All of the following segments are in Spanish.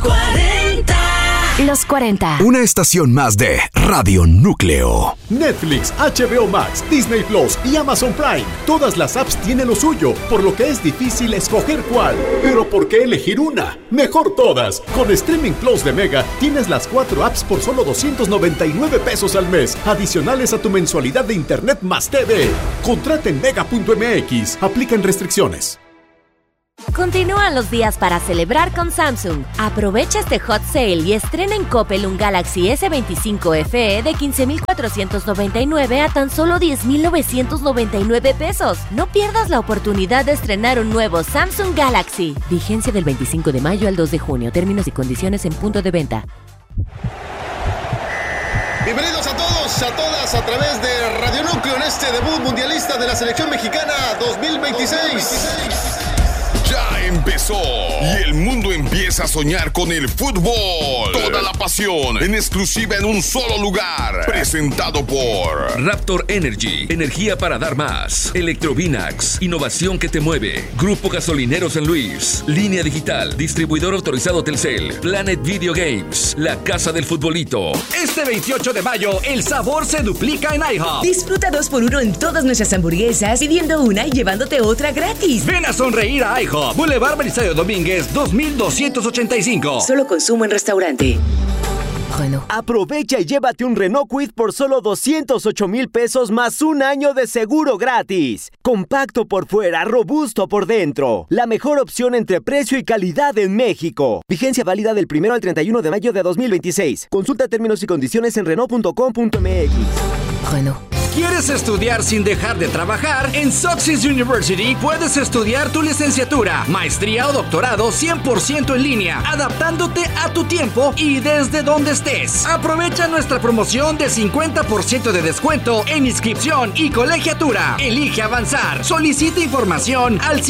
40. Los 40. Una estación más de Radio Núcleo. Netflix, HBO Max, Disney Plus y Amazon Prime. Todas las apps tienen lo suyo, por lo que es difícil escoger cuál. Pero ¿por qué elegir una? Mejor todas. Con Streaming Plus de Mega tienes las 4 apps por solo 299 pesos al mes, adicionales a tu mensualidad de internet más TV. Contrata en mega.mx. Aplican restricciones. Continúan los días para celebrar con Samsung. Aprovecha este hot sale y estrena en Coppel un Galaxy S25 FE de 15,499 a tan solo 10,999 pesos. No pierdas la oportunidad de estrenar un nuevo Samsung Galaxy. Vigencia del 25 de mayo al 2 de junio. Términos y condiciones en punto de venta. Bienvenidos a todos, a todas, a través de Radio Núcleo en este debut mundialista de la selección mexicana 2026. Ya empezó y el mundo empieza a soñar con el fútbol. Toda la pasión en exclusiva en un solo lugar. Presentado por Raptor Energy, energía para dar más. Electrovinax, innovación que te mueve. Grupo Gasolinero San Luis. Línea Digital, distribuidor autorizado Telcel. Planet Video Games, la casa del futbolito. Este 28 de mayo, el sabor se duplica en IHOP. Disfruta 2x1 en todas nuestras hamburguesas, pidiendo una y llevándote otra gratis. Ven a sonreír a IHOP. Boulevard Belisario Domínguez, 2285. Solo consumo en restaurante. Renault. Aprovecha y llévate un Renault Kwid por solo 208,000 pesos más un año de seguro gratis. Compacto por fuera, robusto por dentro. La mejor opción entre precio y calidad en México. Vigencia válida del 1 al 31 de mayo de 2026. Consulta términos y condiciones en Renault.com.mx. Renault. ¿Quieres estudiar sin dejar de trabajar? En Success University puedes estudiar tu licenciatura, maestría o doctorado 100% en línea, adaptándote a tu tiempo y desde donde estés. Aprovecha nuestra promoción de 50% de descuento en inscripción y colegiatura. Elige avanzar. Solicita información al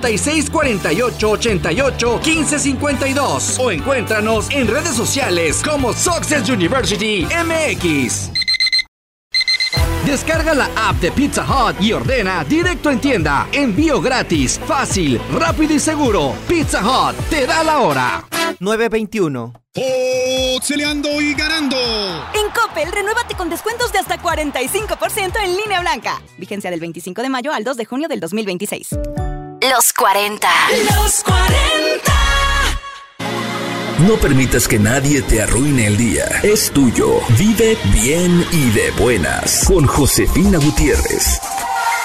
5648881552 o encuéntranos en redes sociales como Success University MX. Descarga la app de Pizza Hut y ordena directo en tienda. Envío gratis, fácil, rápido y seguro. Pizza Hut te da la hora. 921. Pixeleando y ganando. En Coppel, renuévate con descuentos de hasta 45% en línea blanca. Vigencia del 25 de mayo al 2 de junio del 2026. Los 40. Los 40. No permitas que nadie te arruine el día. Es tuyo. Vive bien y de buenas. Con Josefina Gutiérrez.